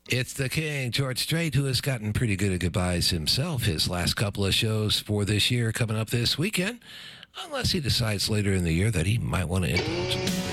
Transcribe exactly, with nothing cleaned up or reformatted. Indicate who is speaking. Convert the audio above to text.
Speaker 1: It's the King, George Strait, who has gotten pretty good at goodbyes himself. His last couple of shows for this year coming up this weekend, unless he decides later in the year that he might want to indulge